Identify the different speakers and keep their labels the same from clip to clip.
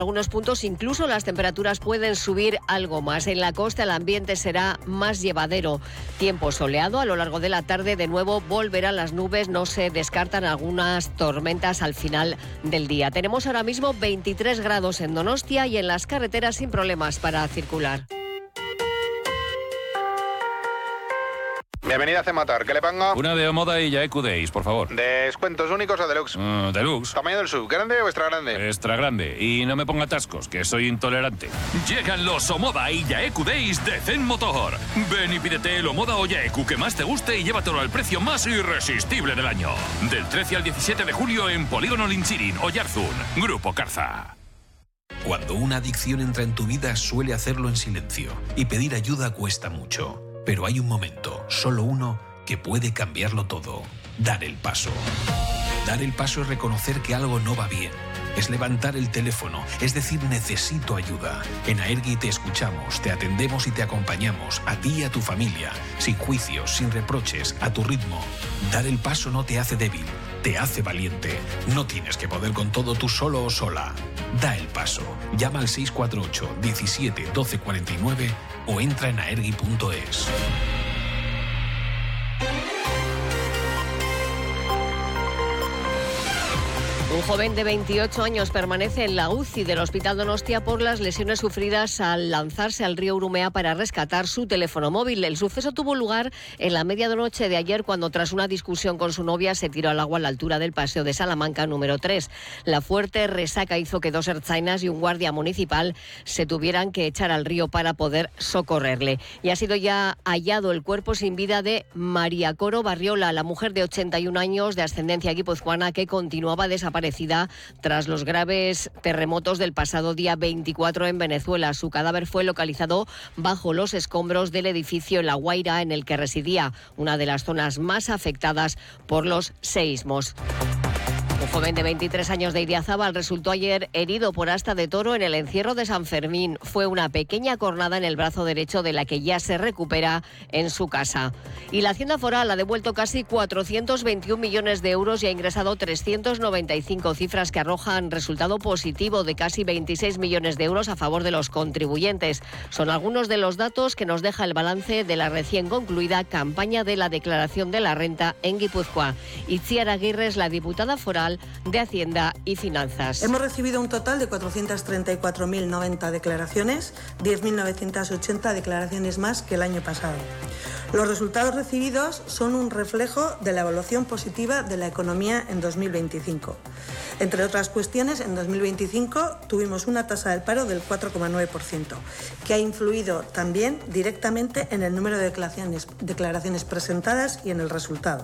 Speaker 1: algunos puntos incluso las temperaturas pueden subir algo más. En la costa el ambiente será más llevadero. Tiempo soleado a lo largo de la tarde. De nuevo volverán las nubes. No se descartan algunas tormentas al final del día. Tenemos ahora mismo 23 grados en Donostia y en las carreteras sin problemas para circular.
Speaker 2: Bienvenida a Cematar, ¿qué le pongo?
Speaker 3: Una de Omoda y Yaeku Days, por favor.
Speaker 2: ¿Descuentos únicos o deluxe?
Speaker 3: Deluxe.
Speaker 2: ¿Tamaño del sub, grande o extra grande?
Speaker 3: Extra grande. Y no me ponga atascos, que soy intolerante.
Speaker 4: Llegan los Omoda y Yaeku Days de Zen Motor. Ven y pídete el Omoda o Yaeku que más te guste y llévatelo al precio más irresistible del año. Del 13 al 17 de julio en Polígono Linchirin, Oyarzún. Grupo Carza.
Speaker 5: Cuando una adicción entra en tu vida, suele hacerlo en silencio. Y pedir ayuda cuesta mucho. Pero hay un momento, solo uno, que puede cambiarlo todo. Dar el paso. Dar el paso es reconocer que algo no va bien. Es levantar el teléfono, es decir, necesito ayuda. En Aergi te escuchamos, te atendemos y te acompañamos, a ti y a tu familia, sin juicios, sin reproches, a tu ritmo. Dar el paso no te hace débil, te hace valiente. No tienes que poder con todo tú solo o sola. Da el paso. Llama al 648 17 12 49 o entra en aergi.es.
Speaker 1: Un joven de 28 años permanece en la UCI del Hospital Donostia por las lesiones sufridas al lanzarse al río Urumea para rescatar su teléfono móvil. El suceso tuvo lugar en la medianoche de ayer cuando tras una discusión con su novia se tiró al agua a la altura del Paseo de Salamanca número 3. La fuerte resaca hizo que 2 ertzainas y un guardia municipal se tuvieran que echar al río para poder socorrerle. Y ha sido ya hallado el cuerpo sin vida de María Coro Barriola, la mujer de 81 años de ascendencia guipuzcoana que continuaba desaparecida tras los graves terremotos del pasado día 24 en Venezuela. Su cadáver fue localizado bajo los escombros del edificio La Guaira en el que residía, una de las zonas más afectadas por los seísmos. Un joven de 23 años de Idiazábal resultó ayer herido por asta de toro en el encierro de San Fermín. Fue una pequeña cornada en el brazo derecho de la que ya se recupera en su casa. Y la Hacienda Foral ha devuelto casi 421 millones de euros y ha ingresado 395, cifras que arrojan resultado positivo de casi 26 millones de euros a favor de los contribuyentes. Son algunos de los datos que nos deja el balance de la recién concluida campaña de la declaración de la renta en Guipúzcoa. Itziar Aguirre es la diputada foral de Hacienda y Finanzas.
Speaker 6: Hemos recibido un total de 434.090 declaraciones, 10.980 declaraciones más que el año pasado. Los resultados recibidos son un reflejo de la evaluación positiva de la economía en 2025. Entre otras cuestiones, en 2025 tuvimos una tasa del paro del 4,9%, que ha influido también directamente en el número de declaraciones presentadas y en el resultado.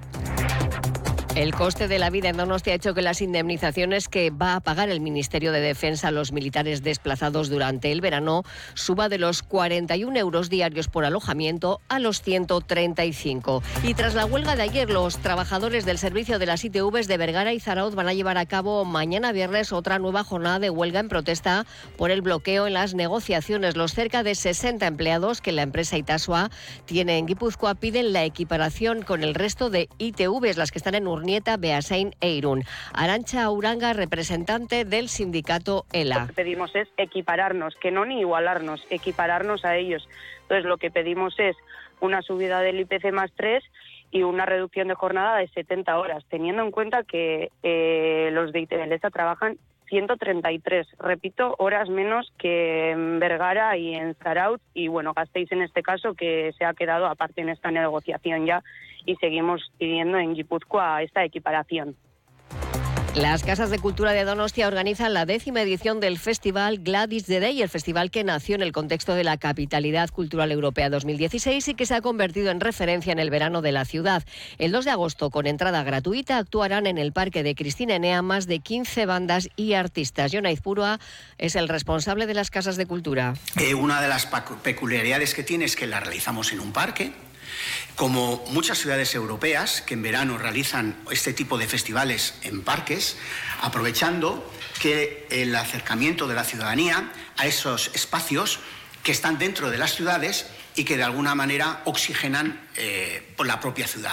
Speaker 1: El coste de la vida en Donostia ha hecho que las indemnizaciones que va a pagar el Ministerio de Defensa a los militares desplazados durante el verano suba de los 41 euros diarios por alojamiento a los 135. Y tras la huelga de ayer, los trabajadores del servicio de las ITVs de Vergara y Zarautz van a llevar a cabo mañana viernes otra nueva jornada de huelga en protesta por el bloqueo en las negociaciones. Los cerca de 60 empleados que la empresa Itasua tiene en Guipúzcoa piden la equiparación con el resto de ITVs, las que están en Urnieta, Beasain e Irún. Arantxa Uranga, representante del sindicato ELA.
Speaker 7: Lo que pedimos es equipararnos, que no ni igualarnos, equipararnos a ellos. Entonces lo que pedimos es una subida del IPC más 3 y una reducción de jornada de 70 horas, teniendo en cuenta que los de ITV trabajan 133, repito, horas menos que en Vergara y en Zarautz, y bueno, Gasteiz en este caso, que se ha quedado aparte en esta negociación ya, y seguimos pidiendo en Guipúzcoa esta equiparación.
Speaker 1: Las Casas de Cultura de Donostia organizan la 10ª edición del festival Gladys the Day, el festival que nació en el contexto de la Capitalidad Cultural Europea 2016 y que se ha convertido en referencia en el verano de la ciudad. El 2 de agosto, con entrada gratuita, actuarán en el Parque de Cristina Enea más de 15 bandas y artistas. Jon Aizpurua es el responsable de las Casas de Cultura.
Speaker 8: Una de las peculiaridades que tiene es que la realizamos en un parque. Como muchas ciudades europeas que en verano realizan este tipo de festivales en parques, aprovechando que el acercamiento de la ciudadanía a esos espacios que están dentro de las ciudades y que de alguna manera oxigenan por la propia ciudad.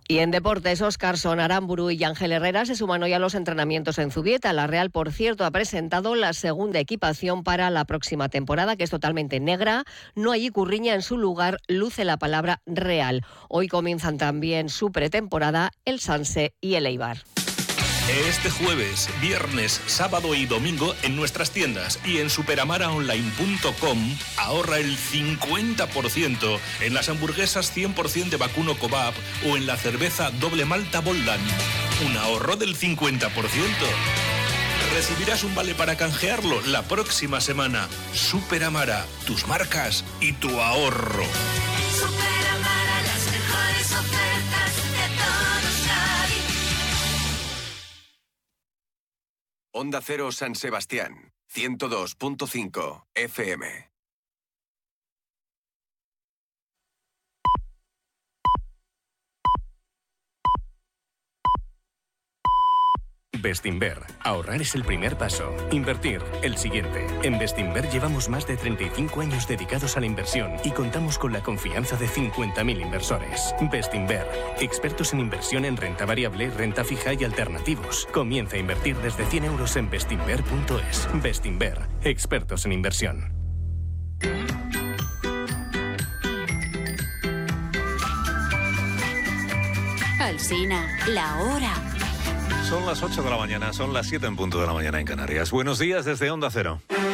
Speaker 1: Y en deportes, Óscarson, Aramburu y Ángel Herrera se suman hoy a los entrenamientos en Zubieta. La Real, por cierto, ha presentado la segunda equipación para la próxima temporada, que es totalmente negra. No hay Icurriña, en su lugar luce la palabra Real. Hoy comienzan también su pretemporada el Sanse y el Eibar.
Speaker 9: Este jueves, viernes, sábado y domingo en nuestras tiendas y en superamaraonline.com ahorra el 50% en las hamburguesas 100% de vacuno Kebab o en la cerveza doble malta Boldan. Un ahorro del 50%. Recibirás un vale para canjearlo la próxima semana. Superamara, tus marcas y tu ahorro.
Speaker 10: Superamara, las mejores ofertas de todos Cádiz.
Speaker 11: Onda Cero San Sebastián, 102.5 FM.
Speaker 12: Bestinver. Ahorrar es el primer paso. Invertir, el siguiente. En Bestinver llevamos más de 35 años dedicados a la inversión y contamos con la confianza de 50.000 inversores. Bestinver. Expertos en inversión en renta variable, renta fija y alternativos. Comienza a invertir desde 100 euros en bestinver.es. Bestinver. Expertos en inversión.
Speaker 10: Alsina, la hora.
Speaker 13: Son las 8 de la mañana, son las 7 en punto de la mañana en Canarias. Buenos días desde Onda Cero.